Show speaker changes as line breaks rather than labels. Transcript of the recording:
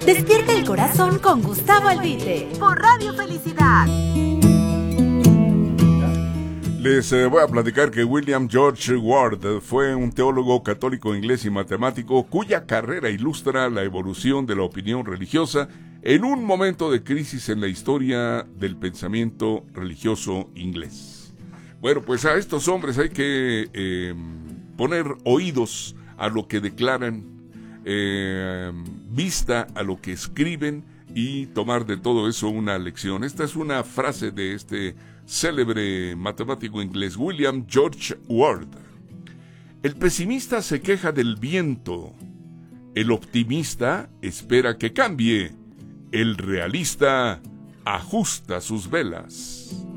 Despierta el corazón con Gustavo Albite por Radio Felicidad.
Les voy a platicar que William George Ward fue un teólogo católico inglés y matemático cuya carrera ilustra la evolución de la opinión religiosa en un momento de crisis en la historia del pensamiento religioso inglés. Bueno, pues a estos hombres hay que poner oídos a lo que declaran, vista a lo que escriben y tomar de todo eso una lección. Esta es una frase de este célebre matemático inglés, William George Ward. El pesimista se queja del viento, el optimista espera que cambie, el realista ajusta sus velas.